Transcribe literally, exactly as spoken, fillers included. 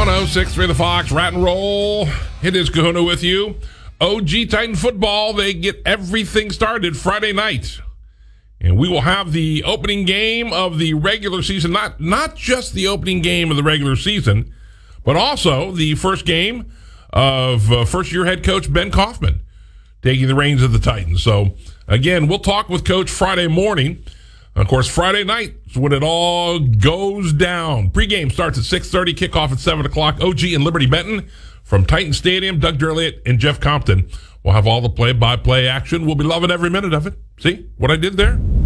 one oh six point three The Fox, Rat and Roll. It is Kahuna with you. O G Titan football, they get everything started Friday night. And we will have the opening game of the regular season, not, not just the opening game of the regular season, but also the first game of uh, first-year head coach Ben Kaufman taking the reins of the Titans. So, again, we'll talk with Coach Friday morning. Of course, Friday night is when it all goes down. Pre-game starts at six thirty, kickoff at seven o'clock. O G and Liberty Benton from Titan Stadium. Doug Durley and Jeff Compton will have all the play-by-play action. We'll be loving every minute of it. See what I did there?